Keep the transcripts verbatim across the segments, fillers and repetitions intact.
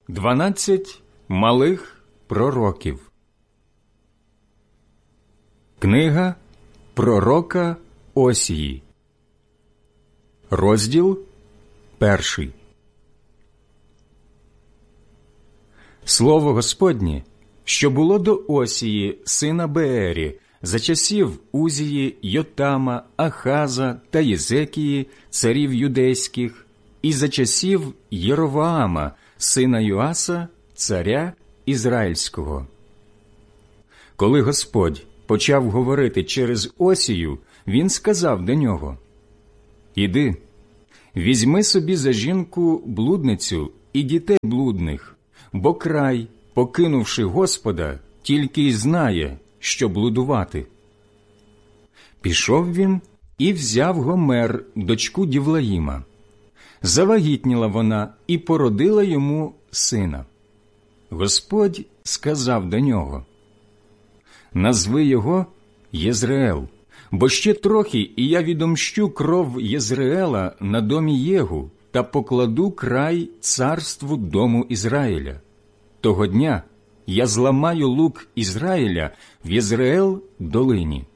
Дванадцять малих пророків. Книга пророка Осії. Розділ перший. Слово Господнє, що було до Осії, сина Беері, за часів Узії, Йотама, Ахаза та Єзекії, царів юдейських, і за часів Єровоама, сина Йоаса, царя Ізраїльського. Коли Господь почав говорити через Осію, він сказав до нього: «Іди, візьми собі за жінку блудницю і дітей блудних, бо край, покинувши Господа, тільки й знає, що блудувати». Пішов він і взяв Гомер, дочку Дівлаїма. Завагітніла вона і породила йому сина. Господь сказав до нього: «Назви його Єзреел, бо ще трохи, і я відомщу кров Єзреела на домі Єгу та покладу край царству дому Ізраїля. Того дня я зламаю лук Ізраїля в Єзреел долині».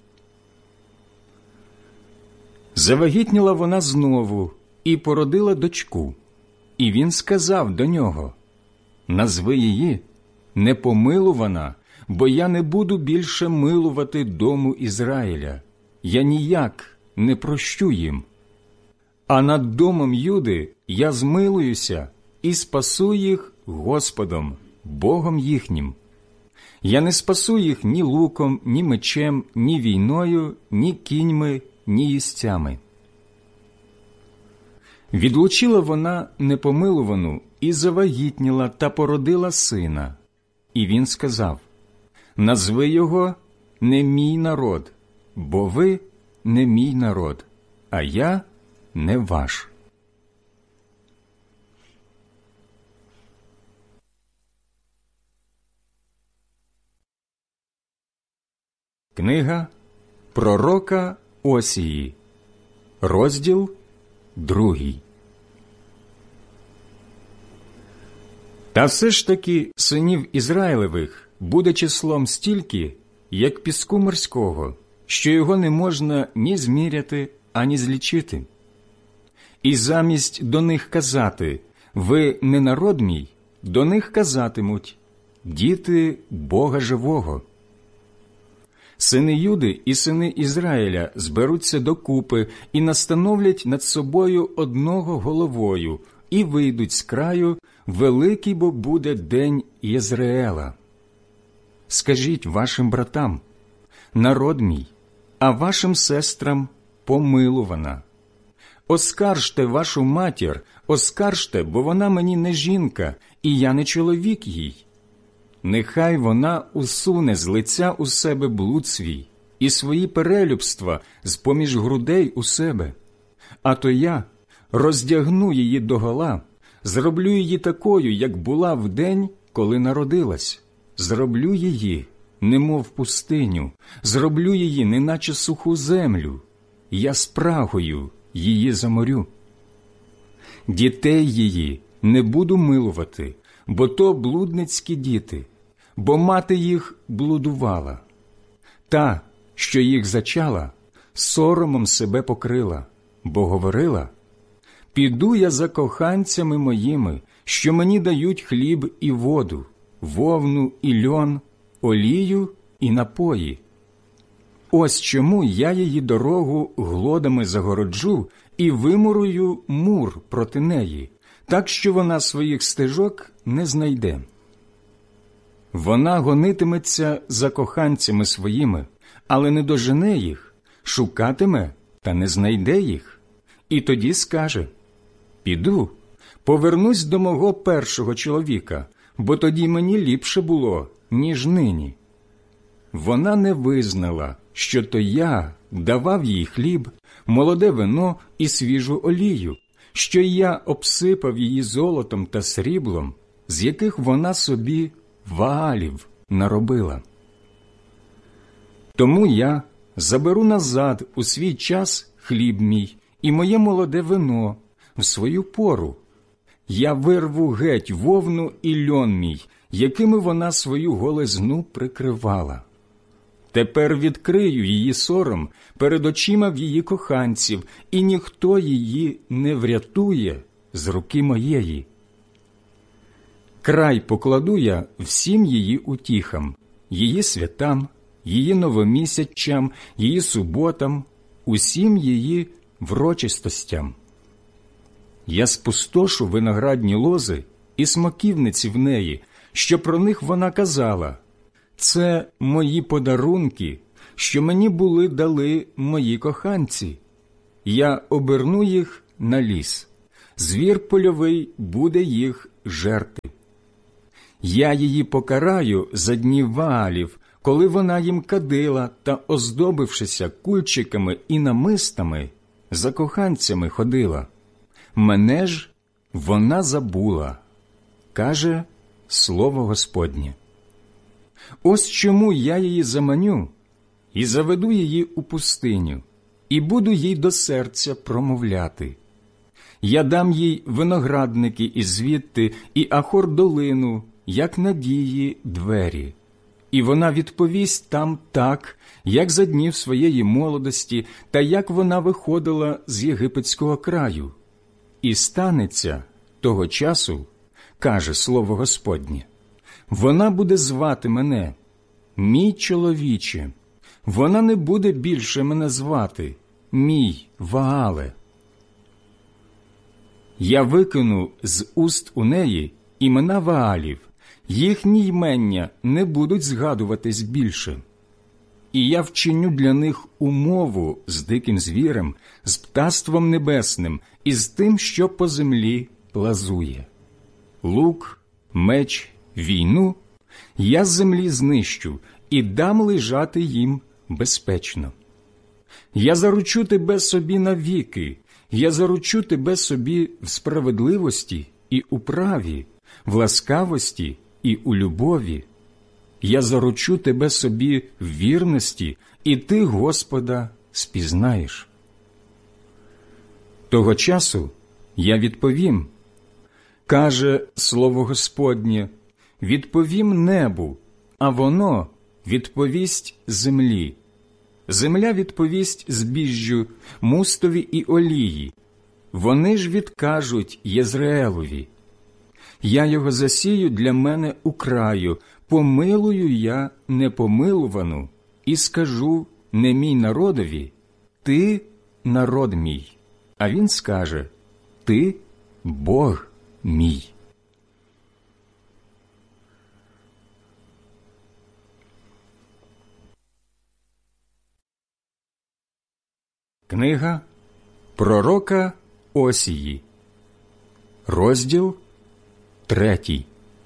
Завагітніла вона знову і породила дочку. І він сказав до нього: «Назви її Непомилувана, бо я не буду більше милувати дому Ізраїля, я ніяк не прощу їм. А над домом Юди я змилуюся і спасу їх Господом, Богом їхнім. Я не спасу їх ні луком, ні мечем, ні війною, ні кіньми, ні їстцями». Відлучила вона непомилувану і завагітніла та породила сина. І він сказав: «Назви його не мій народ, бо ви не мій народ, а я не ваш». Книга пророка Осії, розділ другий. Та все ж таки синів Ізраїлевих буде числом стільки, як піску морського, що його не можна ні зміряти, ані злічити. І замість до них казати: «Ви не народ мій», до них казатимуть: «Діти Бога живого». Сини Юди і сини Ізраїля зберуться докупи і настановлять над собою одного головою, і вийдуть з краю, великий бо буде день Єзреела. Скажіть вашим братам: «Народ мій», а вашим сестрам: «Помилувана». Оскаржте вашу матір, оскаржте, бо вона мені не жінка, і я не чоловік їй. Нехай вона усуне з лиця у себе блуд свій і свої перелюбства з-поміж грудей у себе. А то я роздягну її догола, зроблю її такою, як була в день, коли народилась. Зроблю її, немов пустиню, зроблю її, неначе суху землю. Я спрагою її заморю. Дітей її не буду милувати, бо то блудницькі діти, бо мати їх блудувала. Та, що їх зачала, соромом себе покрила, бо говорила: «Піду я за коханцями моїми, що мені дають хліб і воду, вовну і льон, олію і напої. Ось чому я її дорогу глодами загороджу і вимурую мур проти неї, так що вона своїх стежок не знайде. Вона гонитиметься за коханцями своїми, але не дожене їх, шукатиме, та не знайде їх. І тоді скаже: «Піду, повернусь до мого першого чоловіка, бо тоді мені ліпше було, ніж нині». Вона не визнала, що то я давав їй хліб, молоде вино і свіжу олію, що я обсипав її золотом та сріблом, з яких вона собі ваалів наробила. Тому я заберу назад у свій час хліб мій і моє молоде вино в свою пору, я вирву геть вовну і льон мій, якими вона свою голизну прикривала. Тепер відкрию її сором перед очима в її коханців, і ніхто її не врятує з руки моєї. Край покладу я всім її утіхам, її святам, її новомісячам, її суботам, усім її врочистостям. Я спустошу виноградні лози і смоківниці в неї, що про них вона казала: це мої подарунки, що мені були дали мої коханці. Я оберну їх на ліс, звір польовий буде їх жерти. Я її покараю за днів Ваалів, коли вона їм кадила та, оздобившися кульчиками і намистами, за коханцями ходила. Мене ж вона забула, каже слово Господнє. Ось чому я її заманю і заведу її у пустиню, і буду їй до серця промовляти. Я дам їй виноградники і звідти, і Ахор-долину, як надії двері. І вона відповість там так, як за днів своєї молодості, та як вона виходила з єгипетського краю. І станеться того часу, каже слово Господнє, вона буде звати мене, мій чоловіче, вона не буде більше мене звати, мій Ваале. Я викину з уст у неї імена Ваалів, їхні ймення не будуть згадуватись більше. І я вчиню для них умову з диким звірем, з птаством небесним і з тим, що по землі плазує. Лук, меч, війну я з землі знищу і дам лежати їм безпечно. Я заручу тебе собі навіки, я заручу тебе собі в справедливості і у праві, в ласкавості і у любові. Я заручу тебе собі в вірності, і ти Господа спізнаєш. Того часу я відповім, каже слово Господнє, відповім небу, а воно відповість землі. Земля відповість збіжжю, мустові і олії. Вони ж відкажуть Єзреелові. Я його засію для мене у краю, помилую я непомилувану, і скажу не мій народові, ти народ мій. А він скаже, ти Бог мій. Книга пророка Осії, розділ третій.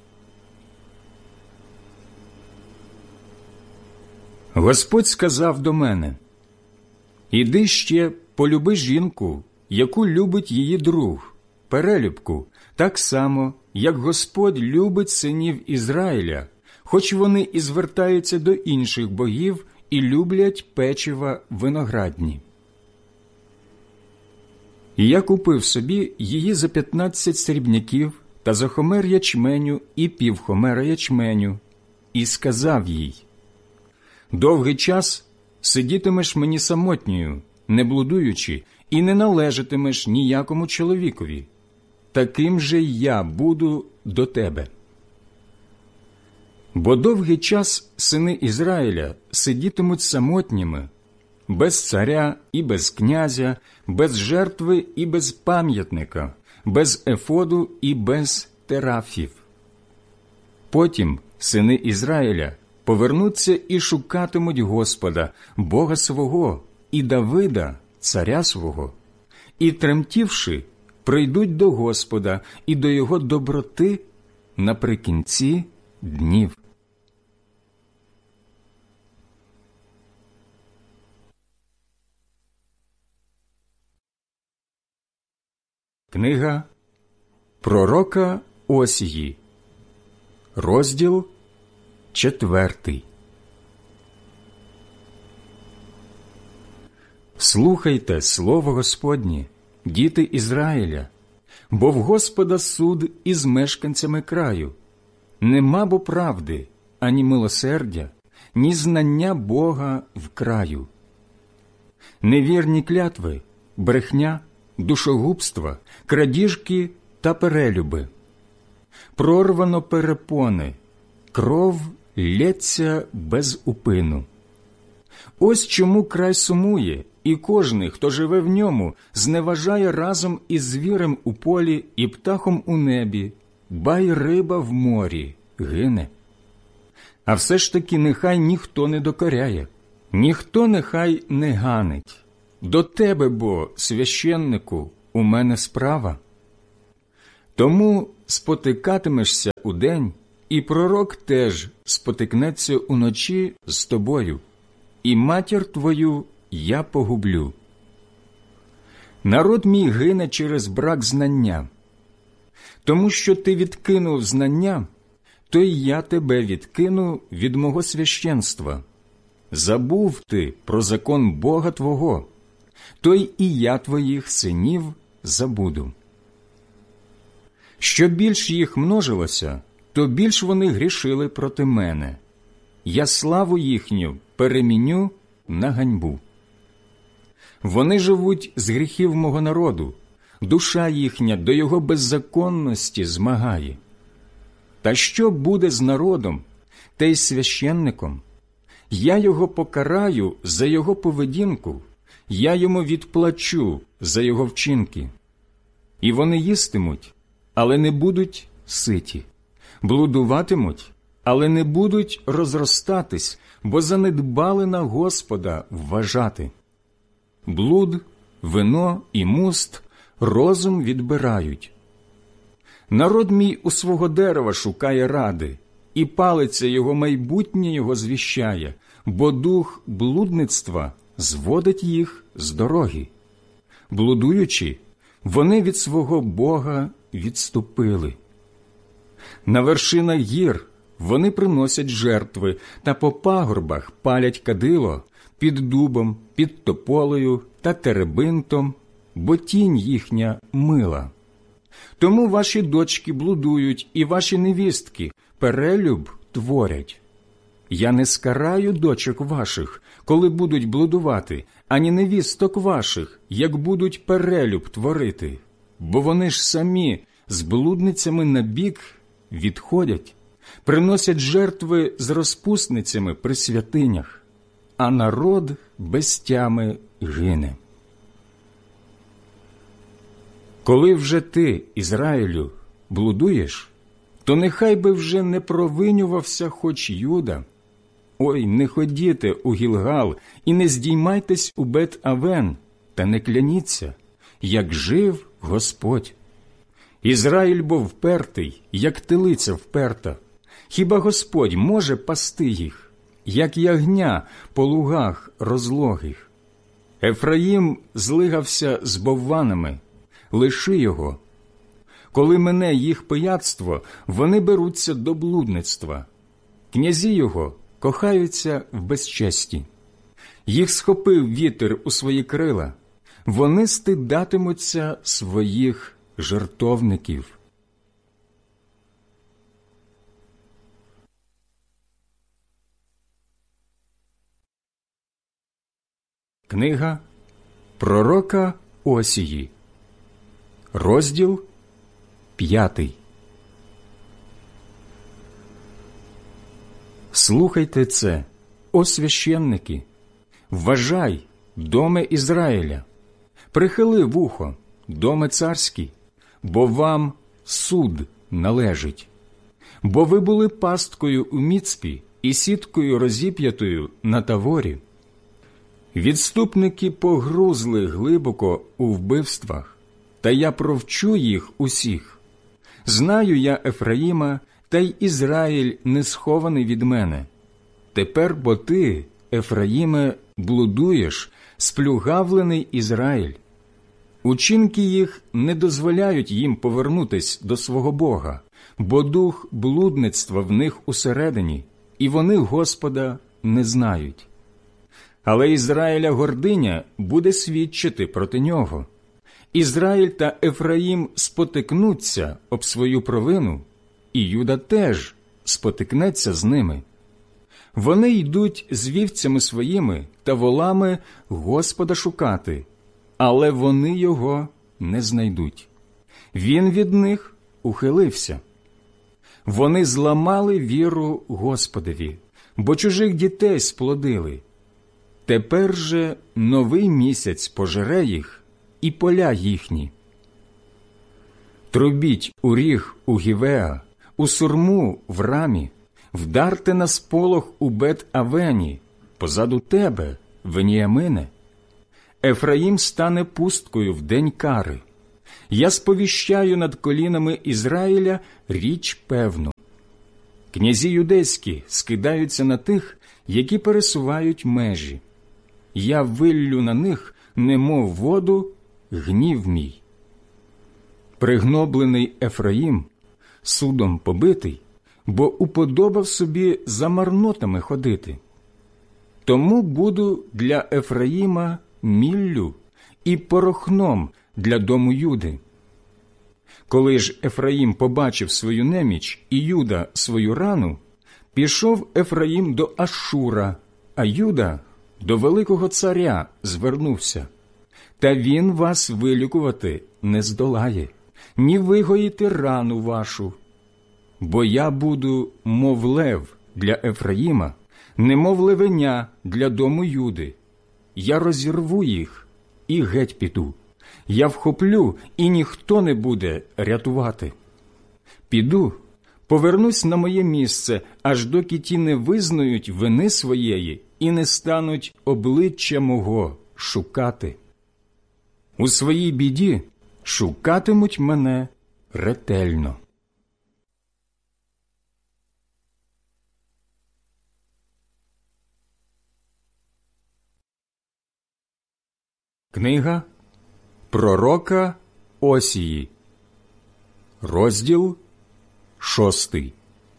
Господь сказав до мене: «Іди ще полюби жінку, яку любить її друг, перелюбку, так само, як Господь любить синів Ізраїля, хоч вони і звертаються до інших богів і люблять печива виноградні». І я купив собі її за п'ятнадцять срібняків та за хомер ячменю і півхомера ячменю, і сказав їй: «Довгий час сидітимеш мені самотньою, не блудуючи, і не належатимеш ніякому чоловікові. Таким же й я буду до тебе. Бо довгий час сини Ізраїля сидітимуть самотніми, без царя і без князя, без жертви і без пам'ятника, без ефоду і без терафів. Потім сини Ізраїля повернуться і шукатимуть Господа, Бога свого, і Давида, царя свого, і, тремтівши, прийдуть до Господа і до Його доброти наприкінці днів». Книга пророка Осії, розділ четвертий. Слухайте слово Господнє, діти Ізраїля. Бо в Господа суд із мешканцями краю. Нема бо правди, ані милосердя, ні знання Бога в краю. Невірні клятви, брехня, душогубства, крадіжки та перелюби. Прорвано перепони, кров лється без упину. Ось чому край сумує, і кожний, хто живе в ньому, зневажає разом із звірем у полі і птахом у небі, ба й риба в морі гине. А все ж таки нехай ніхто не докоряє, ніхто нехай не ганить. До тебе, бо, священнику, у мене справа. Тому спотикатимешся удень, і пророк теж спотикнеться уночі з тобою, і матір твою я погублю. Народ мій гине через брак знання. Тому що ти відкинув знання, то й я тебе відкину від мого священства. Забув ти про закон Бога твого, то й і я твоїх синів забуду. Що більш їх множилося, то більш вони грішили проти мене. Я славу їхню переміню на ганьбу. Вони живуть з гріхів мого народу, душа їхня до його беззаконності змагає. Та що буде з народом, та й священником? Я його покараю за його поведінку, я йому відплачу за його вчинки. І вони їстимуть, але не будуть ситі, блудуватимуть, але не будуть розростатись, бо занедбали на Господа вважати. Блуд, вино і муст розум відбирають. Народ мій у свого дерева шукає ради, і палиця його майбутнє його звіщає, бо дух блудництва зводить їх з дороги. Блудуючи, вони від свого Бога відступили. На вершинах гір вони приносять жертви, та по пагорбах палять кадило під дубом, під тополею та теребинтом, бо тінь їхня мила. Тому ваші дочки блудують, і ваші невістки перелюб творять. Я не скараю дочок ваших, коли будуть блудувати, ані невісток ваших, як будуть перелюб творити, бо вони ж самі з блудницями набік відходять, приносять жертви з розпусницями при святинях, а народ без тями гине. Коли вже ти, Ізраїлю, блудуєш, то нехай би вже не провинювався хоч Юда. Ой, не ходіте у Гілгал і не здіймайтесь у Бет-Авен, та не кляніться, як жив Господь. Ізраїль бо впертий, як телиця вперта. Хіба Господь може пасти їх, як ягня по лугах розлогих? Ефраїм злигався з бовванами, лиши його. Коли мине їх пияцтво, вони беруться до блудництва. Князі його кохаються в безчесті. Їх схопив вітер у свої крила, вони стидатимуться своїх жертовників. Книга пророка Осії, розділ п'ятий. Слухайте це, о священники, вважай, доме Ізраїля, прихили вухо, доме царський, бо вам суд належить. Бо ви були пасткою у Міцпі і сіткою розіп'ятою на Таворі. Відступники погрузли глибоко у вбивствах, та я провчу їх усіх. Знаю я Ефраїма, та й Ізраїль не схований від мене. Тепер бо ти, Ефраїме, блудуєш, сплюгавлений Ізраїль. Учинки їх не дозволяють їм повернутись до свого Бога, бо дух блудництва в них усередині, і вони Господа не знають. Але Ізраїля гординя буде свідчити проти нього, Ізраїль та Ефраїм спотикнуться об свою провину, і Юда теж спотикнеться з ними. Вони йдуть з вівцями своїми та волами Господа шукати, але вони його не знайдуть. Він від них ухилився. Вони зламали віру Господові, бо чужих дітей сплодили. Тепер же новий місяць пожере їх і поля їхні. Трубіть у ріг у Гівеа, у сурму в Рамі, вдарте на сполох у Бет-Авені, позаду тебе, Веніямине. Ефраїм стане пусткою в день кари. Я сповіщаю над колінами Ізраїля річ певну. Князі юдейські скидаються на тих, які пересувають межі. Я виллю на них, немов воду, гнів мій. Пригноблений Ефраїм, судом побитий, бо уподобав собі за марнотами ходити. Тому буду для Ефраїма міллю і порохном для дому Юди. Коли ж Ефраїм побачив свою неміч і Юда свою рану, пішов Ефраїм до Ашура, а Юда до великого царя звернувся. Та він вас вилікувати не здолає, ні вигоїти рану вашу. Бо я буду, мов лев для Ефраїма, немов левеня для дому Юди. Я розірву їх і геть піду. Я вхоплю, і ніхто не буде рятувати. Піду, повернусь на моє місце, аж доки ті не визнають вини своєї і не стануть обличчя мого шукати. У своїй біді шукатимуть мене ретельно. Книга пророка Осії, розділ шостий.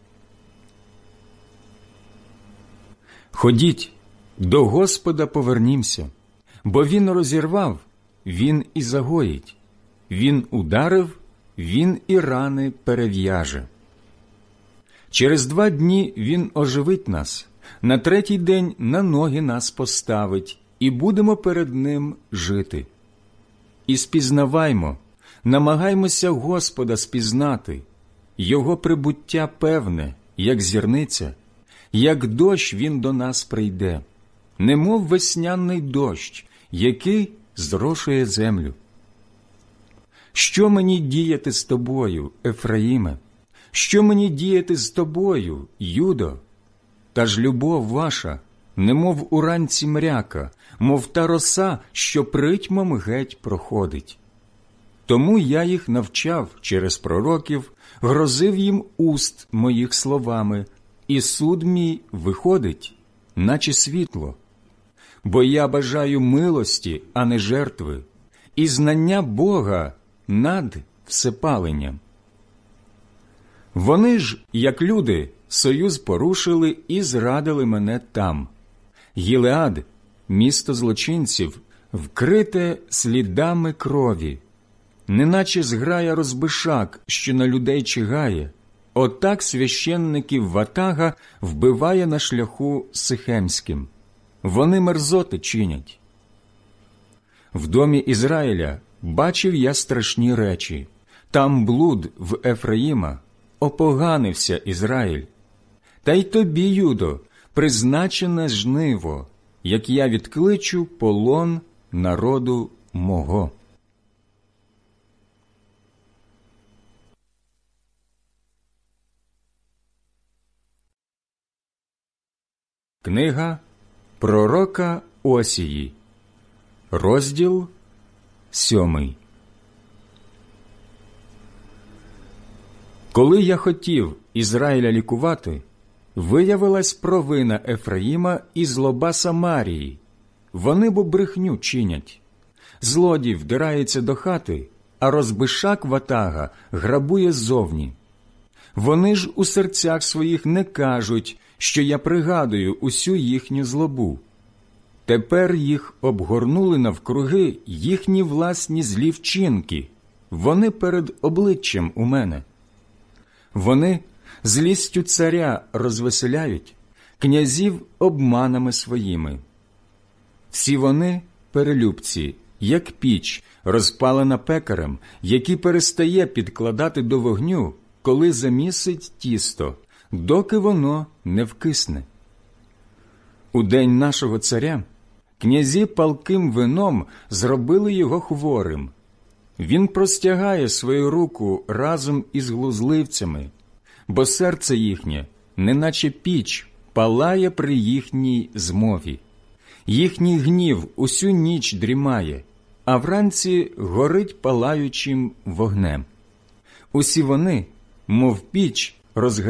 Ходіть, до Господа повернімся, бо Він розірвав, Він і загоїть, Він ударив, Він і рани перев'яже. Через два дні Він оживить нас, на третій день на ноги нас поставить, і будемо перед Ним жити. І спізнаваймо, намагаймося Господа спізнати, Його прибуття певне, як зірниця, як дощ Він до нас прийде, немов весняний дощ, який зрошує землю. Що мені діяти з тобою, Ефраїме? Що мені діяти з тобою, Юдо? Та ж любов ваша, немов уранці мряка, мов та роса, що притьмом геть проходить. Тому я їх навчав через пророків, грозив їм уст моїх словами, і суд мій виходить, наче світло. Бо я бажаю милості, а не жертви, і знання Бога над всепаленням. Вони ж, як люди, союз порушили і зрадили мене там. Гілеад, місто злочинців, вкрите слідами крові, неначе зграя розбишак, що на людей чигає, отак священників ватага вбиває на шляху Сихемським. Вони мерзоти чинять. В домі Ізраїля бачив я страшні речі. Там блуд в Ефраїма, опоганився Ізраїль. Та й тобі, Юдо, призначене жниво, як я відкличу полон народу мого. Книга пророка Осії, розділ сьомий. Коли я хотів Ізраїля лікувати, виявилась провина Ефраїма і злоба Самарії. Вони бо брехню чинять. Злодій вдирається до хати, а розбишак ватага грабує ззовні. Вони ж у серцях своїх не кажуть, що я пригадую усю їхню злобу. Тепер їх обгорнули навкруги їхні власні злі вчинки, вони перед обличчям у мене. Вони злістю царя розвеселяють, князів обманами своїми. Всі вони перелюбці, як піч, розпалена пекарем, який перестає підкладати до вогню, коли замісить тісто, доки воно не вкисне. У день нашого царя князі палким вином зробили його хворим. Він простягає свою руку разом із глузливцями, бо серце їхнє, неначе піч, палає при їхній змові. Їхній гнів усю ніч дрімає, а вранці горить палаючим вогнем. Усі вони, мов піч, розгоряють